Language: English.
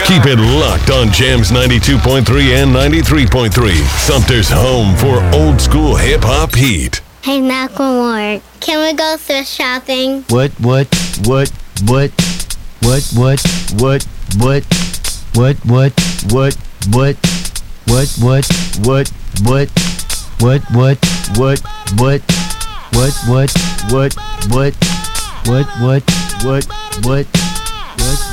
Keep it locked on Jams 92.3 and 93.3. Sumter's home for old school hip hop heat. Hey, Macklemore, can we go thrift shopping? What?